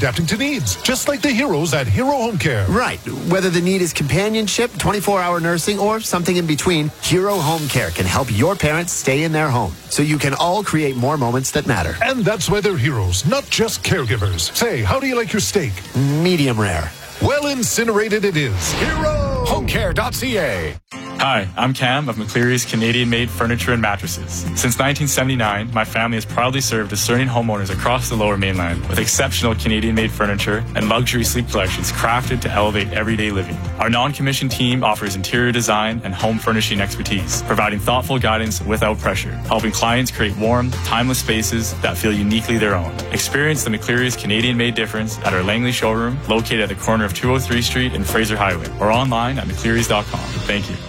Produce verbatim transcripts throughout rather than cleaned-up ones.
adapting to needs, just like the heroes at Hero Home Care. Right. Whether the need is companionship, twenty-four hour nursing, or something in between, Hero Home Care can help your parents stay in their home so you can all create more moments that matter. And that's why they're heroes, not just caregivers. Say, how do you like your steak? Medium rare. Well incinerated it is. Hero Home Care dot C A. Hi, I'm Cam of McCleary's Canadian-made furniture and mattresses. Since nineteen seventy-nine, my family has proudly served discerning homeowners across the Lower Mainland with exceptional Canadian-made furniture and luxury sleep collections crafted to elevate everyday living. Our non-commissioned team offers interior design and home furnishing expertise, providing thoughtful guidance without pressure, helping clients create warm, timeless spaces that feel uniquely their own. Experience the McCleary's Canadian-made difference at our Langley showroom, located at the corner of two oh three Street and Fraser Highway, or online at mcclearys dot com. Thank you.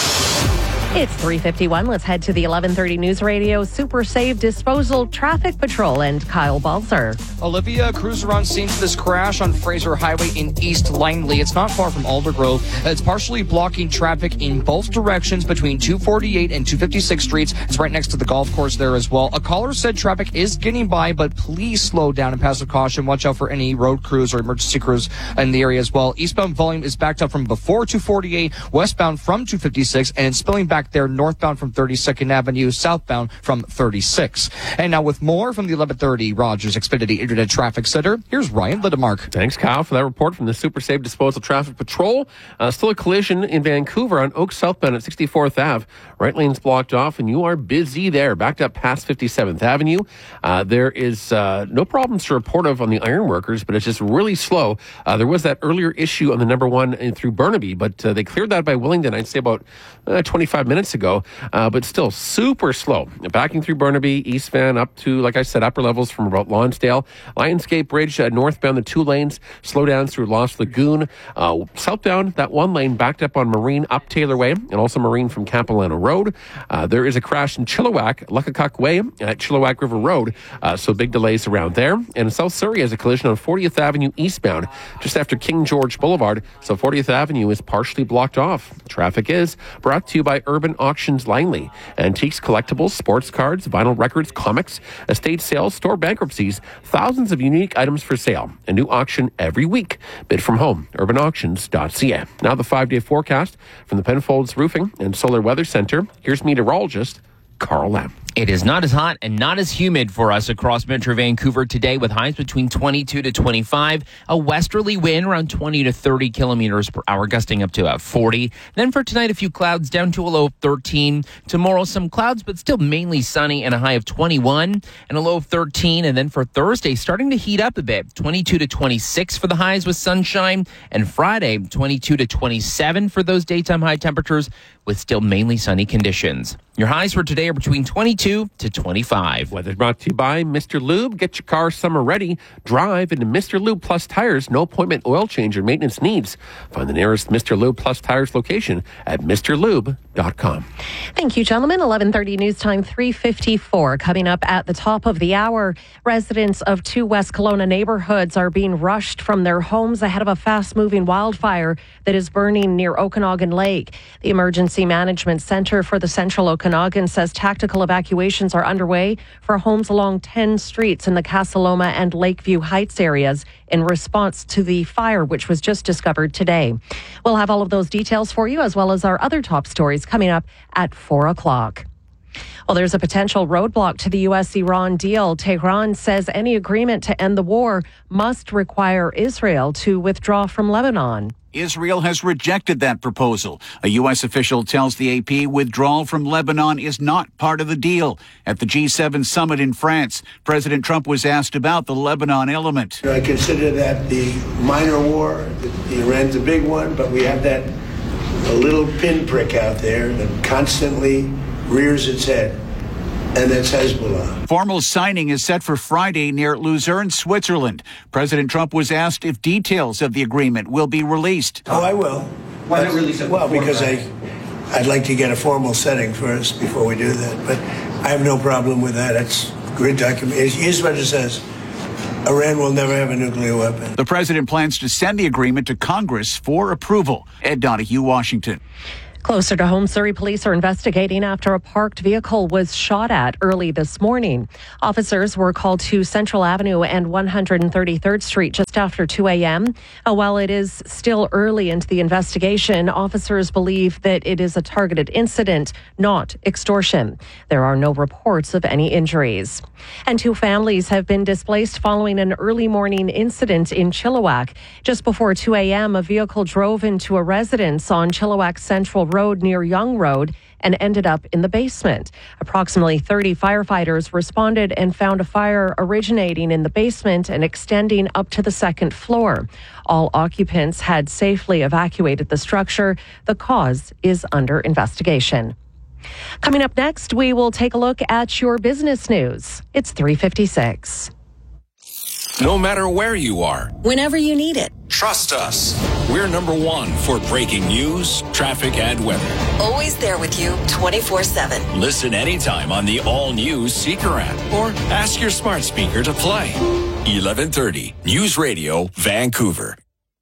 It's three fifty-one. Let's head to the eleven thirty News Radio Super Save Disposal Traffic Patrol and Kyle Balzer. Olivia, cruiser on scene for this crash on Fraser Highway in East Langley. It's not far from Aldergrove. It's partially blocking traffic in both directions between two forty-eight and two fifty-six streets. It's right next to the golf course there as well. A caller said traffic is getting by, but please slow down and pass with caution. Watch out for any road crews or emergency crews in the area as well. Eastbound volume is backed up from before two forty-eight, westbound from two fifty-six, and it's spilling back there northbound from thirty-second Avenue, southbound from thirty-six. And now with more from the eleven thirty Rogers Xfinity Internet Traffic Center, here's Ryan Lidemark. Thanks, Kyle, for that report from the Super Save Disposal Traffic Patrol. Uh, still a collision in Vancouver on Oak southbound at sixty-fourth Avenue. Right lane's blocked off, and you are busy there, backed up past fifty-seventh Avenue. Uh, there is uh, no problems to report of on the ironworkers, but it's just really slow. Uh, there was that earlier issue on the number one in, through Burnaby, but uh, they cleared that by Willingdon, I'd say about uh, twenty-five minutes ago. Uh, but still super slow. Backing through Burnaby, East Van up to, like I said, upper levels from about Lonsdale. Lionsgate Bridge, uh, northbound, the two lanes, slowdowns through Lost Lagoon. Uh, southbound, that one lane backed up on Marine up Taylor Way, and also Marine from Capilano Road. Uh, there is a crash in Chilliwack, Luckakuk Way at Chilliwack River Road, uh, so big delays around there. And in South Surrey has a collision on fortieth Avenue eastbound, just after King George Boulevard, so fortieth Avenue is partially blocked off. Traffic is brought to you by Urban Auctions Langley. Antiques, collectibles, sports cards, vinyl records, comics, estate sales, store bankruptcies, thousands of unique items for sale. A new auction every week. Bid from home, urban auctions dot c a. Now the five-day forecast from the Penfolds Roofing and Solar Weather Center. Here's meteorologist Carl Lamb. It is not as hot and not as humid for us across Metro Vancouver today, with highs between twenty-two to twenty-five, a westerly wind around twenty to thirty kilometers per hour, gusting up to about forty. Then for tonight, a few clouds down to a low of thirteen. Tomorrow, some clouds, but still mainly sunny and a high of twenty-one and a low of thirteen. And then for Thursday, starting to heat up a bit, twenty-two to twenty-six for the highs with sunshine. And Friday, twenty-two to twenty-seven for those daytime high temperatures with still mainly sunny conditions. Your highs for today are between twenty-two to twenty-five. Weather brought to you by Mister Lube. Get your car summer ready. Drive into Mister Lube Plus Tires. No appointment oil change or maintenance needs. Find the nearest Mister Lube Plus Tires location at mister lube dot com. Thank you, gentlemen. eleven thirty news time, three fifty-four. Coming up at the top of the hour, residents of two West Kelowna neighborhoods are being rushed from their homes ahead of a fast-moving wildfire that is burning near Okanagan Lake. The Emergency Management Center for the Central Okanagan says tactical evacuations are underway for homes along ten streets in the Casaloma and Lakeview Heights areas in response to the fire, which was just discovered today. We'll have all of those details for you, as well as our other top stories coming up at four o'clock. Well, there's a potential roadblock to the U S Iran deal. Tehran says any agreement to end the war must require Israel to withdraw from Lebanon. Israel has rejected that proposal. A U S official tells the A P withdrawal from Lebanon is not part of the deal. At the G seven summit in France, President Trump was asked about the Lebanon element. I consider that the minor war. The Iran's a big one, but we have that a little pinprick out there that constantly rears its head, and that's Hezbollah. Formal signing is set for Friday near Luzerne, Switzerland. President Trump was asked if details of the agreement will be released. Oh, I will. Why not release it? Well, because I, I'd like to get a formal setting first before we do that. But I have no problem with that. It's great document. Here's what it says. Iran will never have a nuclear weapon. The president plans to send the agreement to Congress for approval. Ed Donahue, Washington. Closer to home, Surrey police are investigating after a parked vehicle was shot at early this morning. Officers were called to Central Avenue and one hundred thirty-third Street just after two a.m. Uh, while it is still early into the investigation, officers believe that it is a targeted incident, not extortion. There are no reports of any injuries. And two families have been displaced following an early morning incident in Chilliwack. Just before two a.m., a vehicle drove into a residence on Chilliwack Central Road near Young Road and ended up in the basement. Approximately thirty firefighters responded and found a fire originating in the basement and extending up to the second floor. All occupants had safely evacuated the structure. The cause is under investigation. Coming up next, we will take a look at your business news. It's three fifty-six. No matter where you are, whenever you need it. Trust us. We're number one for breaking news, traffic, and weather. Always there with you twenty-four seven. Listen anytime on the all-new Seeker app or ask your smart speaker to play. eleven thirty News Radio, Vancouver.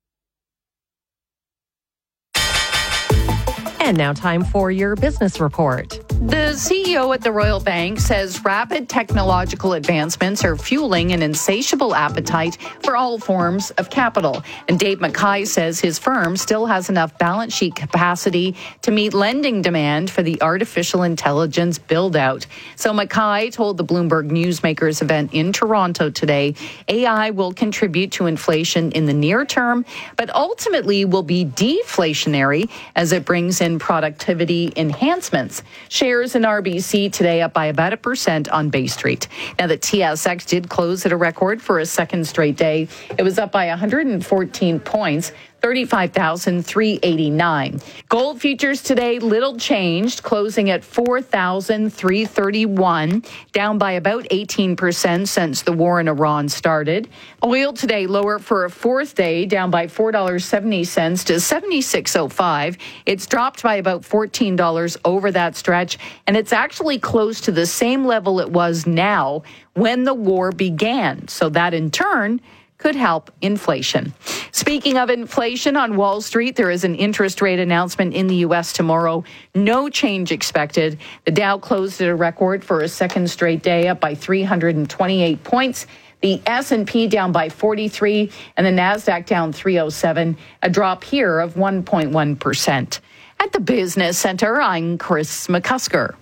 And now time for your business report. The C E O at the Royal Bank says rapid technological advancements are fueling an insatiable appetite for all forms of capital. And Dave Mackay says his firm still has enough balance sheet capacity to meet lending demand for the artificial intelligence build-out. So Mackay told the Bloomberg Newsmakers event in Toronto today, A I will contribute to inflation in the near term, but ultimately will be deflationary as it brings in productivity enhancements. Shares in R B C today up by about a percent on Bay Street. Now, the T S X did close at a record for a second straight day. It was up by one hundred fourteen points. thirty-five thousand three hundred eighty-nine. Gold futures today, little changed, closing at four thousand three hundred thirty-one, down by about eighteen percent since the war in Iran started. Oil today lower for a fourth day, down by four dollars and seventy cents to seventy-six oh five. It's dropped by about fourteen dollars over that stretch, and it's actually close to the same level it was now when the war began. So that in turn could help inflation. Speaking of inflation, on Wall Street, there is an interest rate announcement in the U S tomorrow. No change expected. The Dow closed at a record for a second straight day, up by three hundred twenty-eight points. The S and P down by forty-three, and the NASDAQ down three oh seven, a drop here of one point one percent. At the Business Center, I'm Chris McCusker.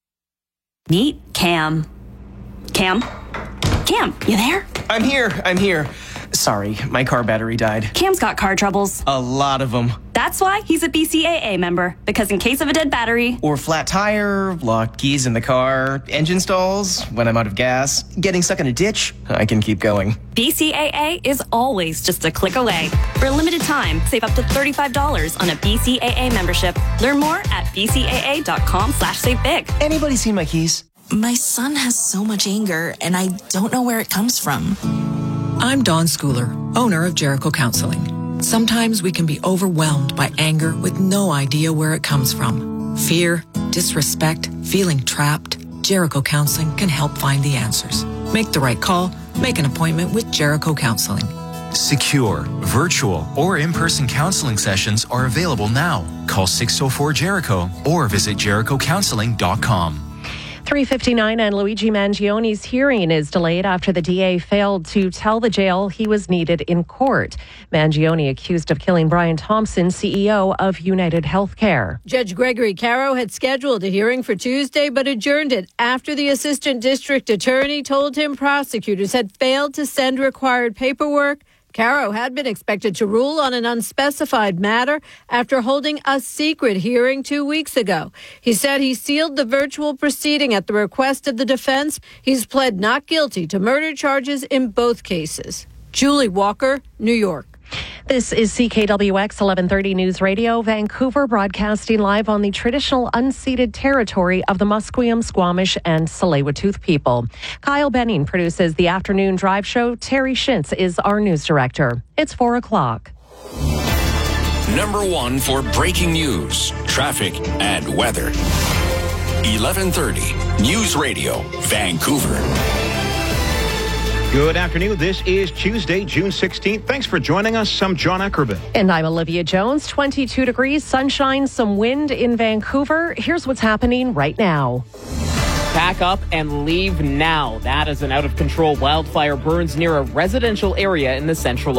Meet Cam. Cam? Cam, you there? I'm here, I'm here. Sorry, my car battery died. Cam's got car troubles. A lot of them. That's why he's a B C A A member, because in case of a dead battery, or flat tire, locked keys in the car, engine stalls, when I'm out of gas, getting stuck in a ditch, I can keep going. B C A A is always just a click away. For a limited time, save up to thirty-five dollars on a B C A A membership. Learn more at bcaa.com slash save big. Anybody seen my keys? My son has so much anger, and I don't know where it comes from. I'm Dawn Schooler, owner of Jericho Counseling. Sometimes we can be overwhelmed by anger with no idea where it comes from. Fear, disrespect, feeling trapped. Jericho Counseling can help find the answers. Make the right call. Make an appointment with Jericho Counseling. Secure, virtual, or in-person counseling sessions are available now. Call six oh four Jericho or visit jericho counseling dot com. three fifty-nine and Luigi Mangioni's hearing is delayed after the D A failed to tell the jail he was needed in court. Mangioni accused of killing Brian Thompson, C E O of United Healthcare. Judge Gregory Caro had scheduled a hearing for Tuesday but adjourned it after the assistant district attorney told him prosecutors had failed to send required paperwork. Caro had been expected to rule on an unspecified matter after holding a secret hearing two weeks ago. He said he sealed the virtual proceeding at the request of the defense. He's pled not guilty to murder charges in both cases. Julie Walker, New York. This is C K W X eleven thirty News Radio, Vancouver, broadcasting live on the traditional unceded territory of the Musqueam, Squamish, and Tsleil-Waututh people. Kyle Benning produces the afternoon drive show. Terry Shintz is our news director. It's four o'clock. Number one for breaking news, traffic, and weather. eleven thirty News Radio, Vancouver. Good afternoon. This is Tuesday, June sixteenth. Thanks for joining us. I'm John Eckerman. And I'm Olivia Jones. twenty-two degrees, sunshine, some wind in Vancouver. Here's what's happening right now. Pack up and leave now. That is an out-of-control wildfire burns near a residential area in the central